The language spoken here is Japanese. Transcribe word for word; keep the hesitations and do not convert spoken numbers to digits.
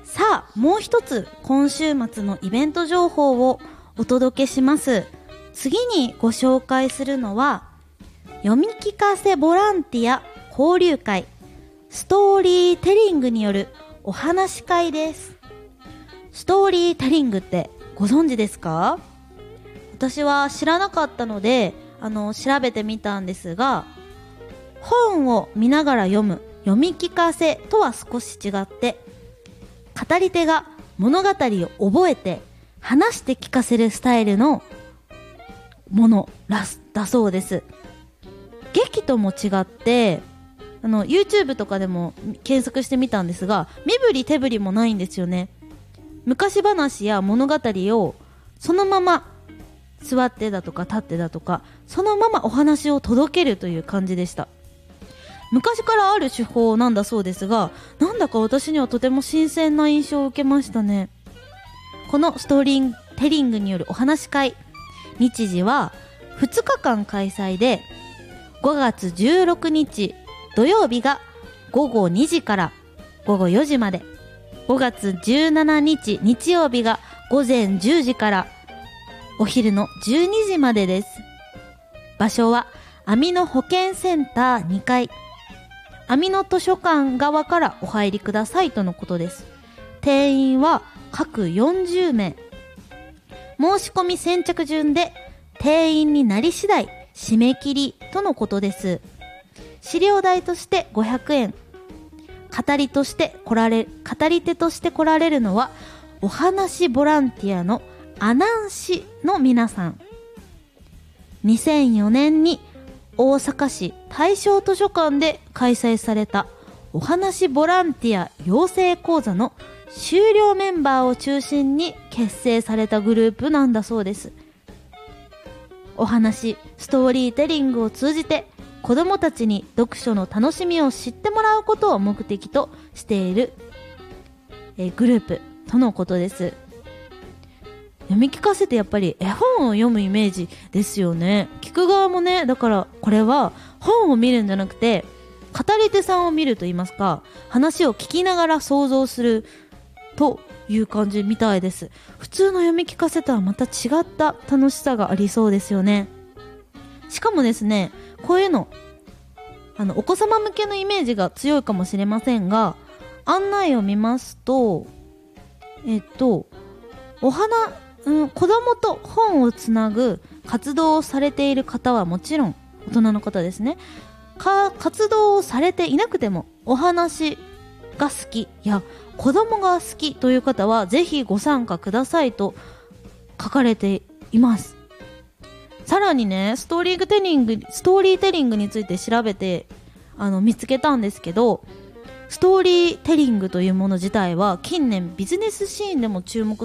さあ、もう一つ今週末のイベント情報をお届けします。次にご紹介するのは、読み聞かせボランティア交流会ストーリーテリングによるお話し会です。ストーリーテリングってご存知ですか？私は知らなかったので、あの調べてみたんですが、本を見ながら読む読み聞かせとは少し違って、語り手が物語を覚えて話して聞かせるスタイルのものだそうです。劇とも違って、あの YouTube とかでも検索してみたんですが、身振り手振りもないんですよね。昔話や物語をそのまま座ってだとか立ってだとか、そのままお話を届けるという感じでした。昔からある手法なんだそうですが、なんだか私にはとても新鮮な印象を受けましたね。このストーリーテリングによるお話し会、日時はふつかかん開催で、ごがつじゅうろくにち土曜日がごごにじからごごよじまで、ごがつじゅうしちにち日曜日がごぜんじゅうじからお昼のじゅうにじまでです。場所はアミノ保健センターにかい、アミノ図書館側からお入りくださいとのことです。定員は各よんじゅうめい。申し込み先着順で定員になり次第締め切りとのことです。資料代としてごひゃくえん。語りとして来られ、語り手として来られるのは、お話ボランティアの阿南市の皆さん。にせんよねんに大阪市大正図書館で開催されたお話ボランティア養成講座の修了メンバーを中心に結成されたグループなんだそうです。お話、ストーリーテリングを通じて子どもたちに読書の楽しみを知ってもらうことを目的としているえグループとのことです。読み聞かせてやっぱり絵本を読むイメージですよね。聞く側もね、だからこれは本を見るんじゃなくて語り手さんを見ると言いますか、話を聞きながら想像するという感じみたいです。普通の読み聞かせとはまた違った楽しさがありそうですよね。しかもですね、こういうのあのお子様向けのイメージが強いかもしれませんが、案内を見ますとえっとお花、うん、子供と本をつなぐ活動をされている方はもちろん大人の方ですね。か活動をされていなくてもお話が好きや子供が好きという方はぜひご参加くださいと書かれています。さらにね、ストーリーテリングストーリーテリングについて調べてあの見つけたんですけど、ストーリーテリングというもの自体は近年ビジネスシーンでも注目